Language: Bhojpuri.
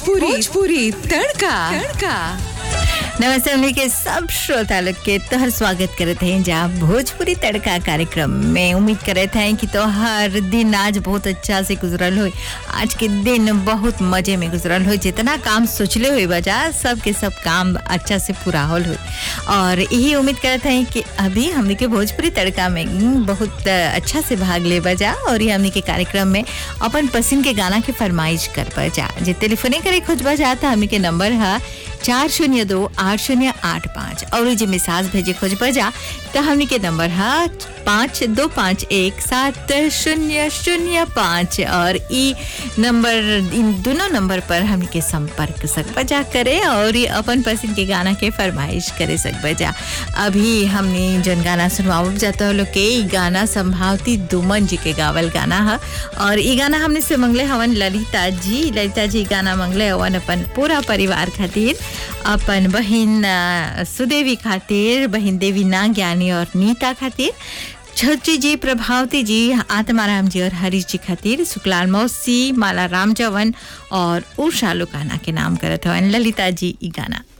भोजपुरी तड़का नमस्ते हमने के सब श्रोता लोग के तोहर स्वागत करते हैं जहाँ भोजपुरी तड़का कार्यक्रम में। उम्मीद करते हैं कि तोहर दिन आज बहुत अच्छा से गुजरल हो। आज के दिन बहुत मजे में गुजरल हो। जितना काम सोचले हुए बजा सब के सब काम अच्छा से पूरा होल हो। और यही उम्मीद करते हैं कि अभी हमने के भोजपुरी तड़का में बहुत अच्छा से भाग ले बजा और ये हमने के कार्यक्रम में अपन पसंद के गाना के फरमाइश कर बजा। जे टेलीफोने करे खोज बजा था हमने के नंबर है 402-8085 और जो मैसेज भेजे खोज बजा तो हमने के नंबर है 52517005 और इन दोनों नंबर पर हमने के संपर्क सक बजा करे और ये अपन पसंद के गाना के फरमाइश करे सक बजा। अभी हमने जन गाना सुनवाब जाता लोग के गाना संभावती दुमन जी के गावल गाना है और ये गाना हमने से मंगले हवन ललिता जी गाना मंगले हवन अपन पूरा परिवार खातिर, अपन बहन सुदेवी खातिर, बहन देवीना ज्ञानी और नीता खातिर, छत्री जी, प्रभावती जी, आत्माराम जी और हरीश जी खातिर, शुक्लाल मौसी, माला राम जवन और उषा लुकाना के नाम करत हवन ललिता जी ई गाना।